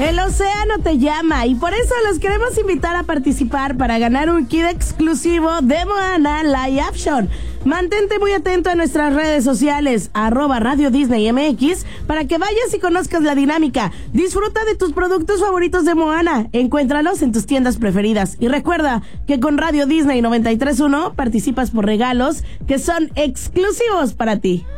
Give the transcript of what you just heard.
El océano te llama y por eso los queremos invitar a participar para ganar un kit exclusivo de Moana Live Action. Mantente muy atento a nuestras redes sociales, @Radio Disney MX, para que vayas y conozcas la dinámica. Disfruta de tus productos favoritos de Moana. Encuéntralos en tus tiendas preferidas. Y recuerda que con Radio Disney 93.1 participas por regalos que son exclusivos para ti.